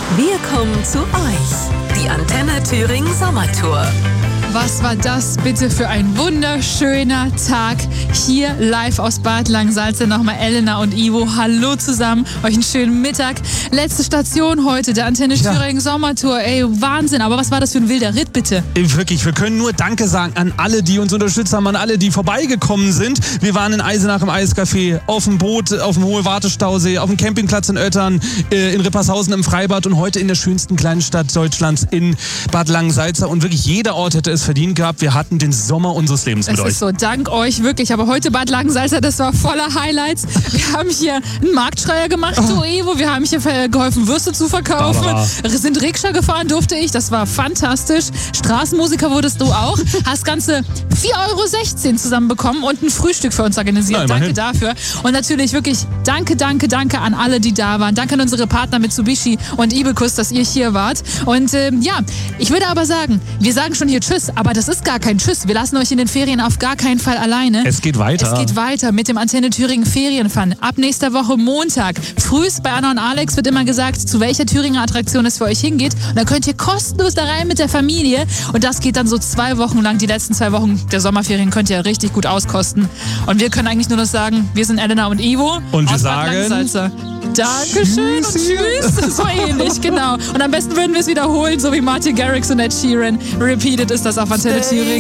Wir kommen zu euch. Die Antenne Thüringen Sommertour. Was war das bitte für ein wunderschöner Tag hier live aus Bad Langensalza. Nochmal Elena und Ivo, hallo zusammen, euch einen schönen Mittag. Letzte Station heute, der Antenne Thüringen Sommertour. Ey, Wahnsinn, aber was war das für ein wilder Ritt bitte? Wirklich, wir können nur Danke sagen an alle, die uns unterstützt haben, an alle, die vorbeigekommen sind. Wir waren in Eisenach im Eiscafé, auf dem Boot, auf dem Hohe Wartestausee, auf dem Campingplatz in Oettern, in Rippershausen im Freibad und heute in der schönsten kleinen Stadt Deutschlands in Bad Langensalza. Und wirklich jeder Ort hätte es verdient gehabt. Wir hatten den Sommer unseres Lebens mit euch. Es ist so, dank euch wirklich. Aber heute Bad Langensalza, das war voller Highlights. Wir haben hier einen Marktschreier gemacht, du Evo. Wir haben hier geholfen, Würste zu verkaufen. Sind Rikscha gefahren, durfte ich. Das war fantastisch. Straßenmusiker wurdest du auch. Hast ganze 4,16 € zusammenbekommen und ein Frühstück für uns organisiert. Na, danke dafür. Und natürlich wirklich danke an alle, die da waren. Danke an unsere Partner Mitsubishi und Ibekus, dass ihr hier wart. Und ich würde aber sagen, wir sagen schon hier Tschüss, aber das ist gar kein Tschüss. Wir lassen euch in den Ferien auf gar keinen Fall alleine. Es geht weiter. Es geht weiter mit dem Antenne Thüringen Ferienfun. Ab nächster Woche Montag. Frühst bei Anna und Alex wird immer gesagt, zu welcher Thüringer Attraktion es für euch hingeht. Und dann könnt ihr kostenlos da rein mit der Familie. Und das geht dann so 2 Wochen lang. Die letzten 2 Wochen der Sommerferien könnt ihr richtig gut auskosten. Und wir können eigentlich nur noch sagen, wir sind Elena und Ivo. Und wir aus Bad sagen Langensalza. Dankeschön und tschüss. So ähnlich, genau. Und am besten würden wir es wiederholen, so wie Martin Garrix und Ed Sheeran. Repeated ist das auf Antenne Thüringen.